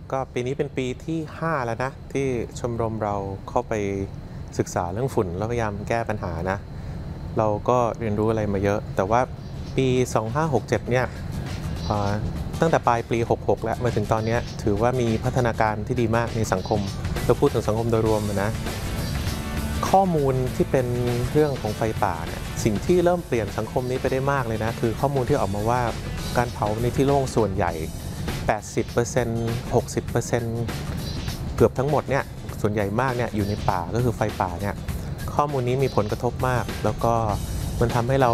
ก็ปีนี้เป็นปีที่5แล้วนะที่ชมรมเราเข้าไปศึกษาเรื่องฝุ่นแล้วพยายามแก้ปัญหานะเราก็เรียนรู้อะไรมาเยอะแต่ว่าปี2567เนี่ยตั้งแต่ปลายปี66แล้วมาถึงตอนนี้ถือว่ามีพัฒนาการที่ดีมากในสังคมเราพูดถึงสังคมโดยรวมนะข้อมูลที่เป็นเรื่องของไฟป่าเนี่ยสิ่งที่เริ่มเปลี่ยนสังคมนี้ไปได้มากเลยนะคือข้อมูลที่ออกมาว่าการเผาในที่โล่งส่วนใหญ่80% 60%เกือบทั้งหมดเนี่ยส่วนใหญ่มากเนี่ยอยู่ในป่าก็คือไฟป่าเนี่ยข้อมูลนี้มีผลกระทบมากแล้วก็มันทำให้เรา